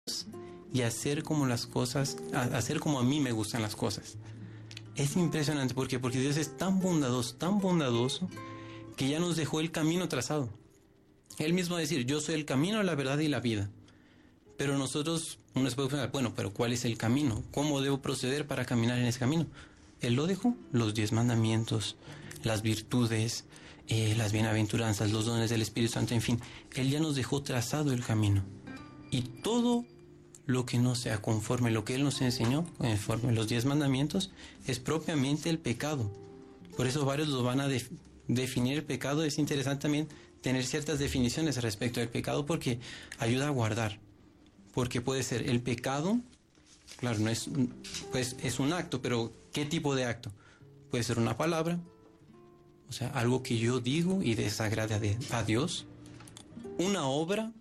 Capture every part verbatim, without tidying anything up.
y hacer como las cosas, hacer como a mí me gustan las cosas. Es impresionante, ¿por qué? Porque Dios es tan bondadoso, tan bondadoso, que ya nos dejó el camino trazado. Él mismo va a decir, yo soy el camino, la verdad y la vida. Pero nosotros, uno se puede preguntar, bueno, pero ¿cuál es el camino? ¿Cómo debo proceder para caminar en ese camino? Él lo dejó, los diez mandamientos, las virtudes, eh, las bienaventuranzas, los dones del Espíritu Santo, en fin. Él ya nos dejó trazado el camino. Y todo lo que no sea conforme a lo que Él nos enseñó, conforme a los diez mandamientos, es propiamente el pecado. Por eso varios lo van a def- definir el pecado. Es interesante también tener ciertas definiciones respecto al pecado porque ayuda a guardar. Porque puede ser el pecado, claro, no es, pues es un acto, pero ¿qué tipo de acto? Puede ser una palabra, o sea, algo que yo digo y desagrade a Dios, una obra,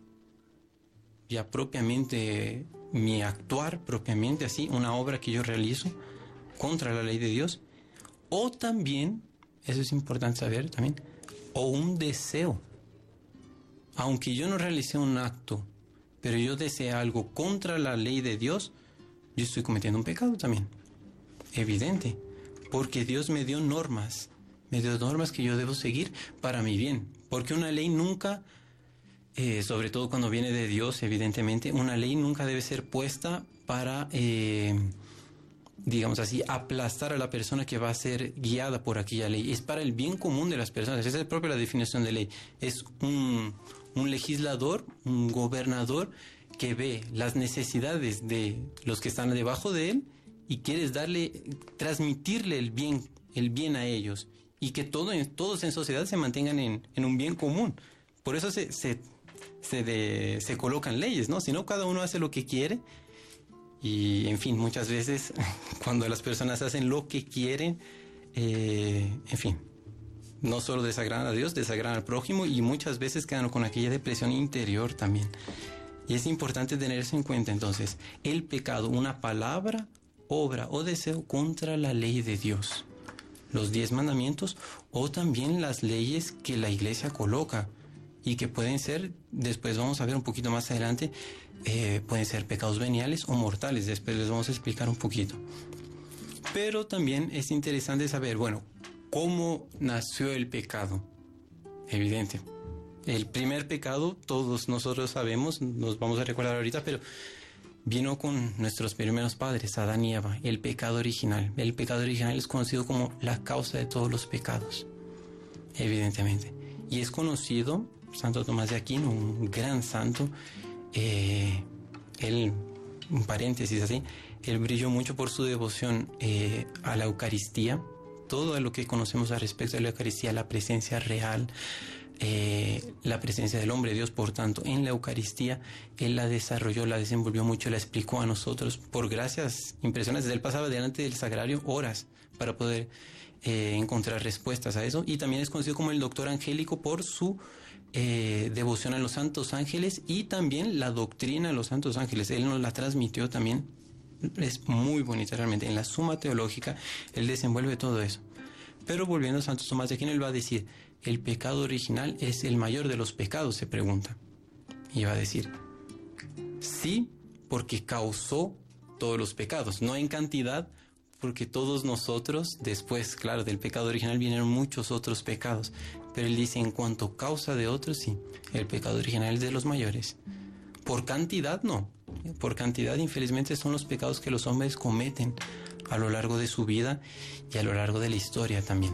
ya propiamente mi actuar, propiamente así, una obra que yo realizo contra la ley de Dios, o también, eso es importante saber también, o un deseo. Aunque yo no realicé un acto, pero yo deseo algo contra la ley de Dios, yo estoy cometiendo un pecado también. Evidente. Porque Dios me dio normas. Me dio normas que yo debo seguir para mi bien. Porque una ley nunca, eh, sobre todo cuando viene de Dios, evidentemente, una ley nunca debe ser puesta para, eh, digamos así, aplastar a la persona que va a ser guiada por aquella ley. Es para el bien común de las personas. Esa es propia la definición de ley. Es un... un legislador, un gobernador que ve las necesidades de los que están debajo de él y quieres darle, transmitirle el bien, el bien a ellos y que todo, todos en sociedad se mantengan en, en un bien común. Por eso se, se, se, de, se colocan leyes, ¿no? Si no, cada uno hace lo que quiere y, en fin, muchas veces cuando las personas hacen lo que quieren, eh, en fin, no solo desagradan a Dios, desagradan al prójimo y muchas veces quedan con aquella depresión interior también. Y es importante tener eso en cuenta entonces. El pecado, una palabra, obra o deseo contra la ley de Dios. Los diez mandamientos o también las leyes que la iglesia coloca y que pueden ser, después vamos a ver un poquito más adelante, eh, pueden ser pecados veniales o mortales. Después les vamos a explicar un poquito. Pero también es interesante saber, bueno, ¿cómo nació el pecado? Evidente. El primer pecado, todos nosotros sabemos, nos vamos a recordar ahorita, pero vino con nuestros primeros padres, Adán y Eva, el pecado original. El pecado original es conocido como la causa de todos los pecados, evidentemente. Y es conocido, Santo Tomás de Aquino, un gran santo, eh, él, un paréntesis así, él brilló mucho por su devoción eh, a la Eucaristía. Todo lo que conocemos al respecto de la Eucaristía, la presencia real, eh, la presencia del hombre Dios, por tanto, en la Eucaristía, Él la desarrolló, la desenvolvió mucho, la explicó a nosotros por gracias impresionantes. Él pasaba delante del sagrario horas para poder eh, encontrar respuestas a eso. Y también es conocido como el doctor angélico por su eh, devoción a los santos ángeles y también la doctrina de los santos ángeles. Él nos la transmitió también. Es muy bonita realmente. En la Suma Teológica él desenvuelve todo eso. Pero volviendo a Santo Tomás de Aquino, él va a decir, el pecado original es el mayor de los pecados, se pregunta. Y va a decir, sí, porque causó todos los pecados, no en cantidad, porque todos nosotros, después, claro, del pecado original vienen muchos otros pecados. Pero él dice, en cuanto a causa de otros, sí, el pecado original es de los mayores. Por cantidad, no. Por cantidad, infelizmente, son los pecados que los hombres cometen a lo largo de su vida y a lo largo de la historia también.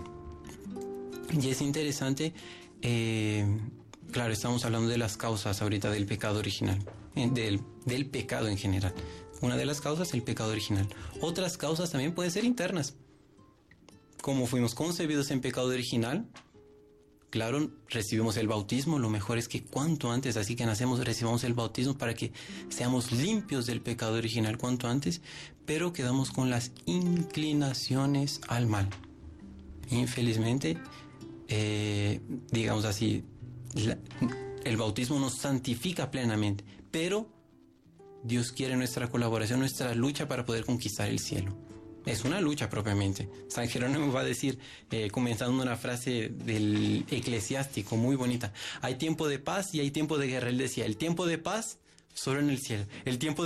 Y es interesante, eh, claro, estamos hablando de las causas ahorita del pecado original, eh, del, del pecado en general. Una de las causas, el pecado original. Otras causas también pueden ser internas. Como fuimos concebidos en pecado original, claro, recibimos el bautismo. Lo mejor es que cuanto antes, así que nacemos, recibamos el bautismo para que seamos limpios del pecado original cuanto antes, pero quedamos con las inclinaciones al mal. Infelizmente, eh, digamos así, la, el bautismo nos santifica plenamente, pero Dios quiere nuestra colaboración, nuestra lucha para poder conquistar el cielo. Es una lucha propiamente. San Jerónimo va a decir, eh, comenzando una frase del eclesiástico muy bonita, hay tiempo de paz y hay tiempo de guerra. Él decía, el tiempo de paz solo en el cielo. El tiempo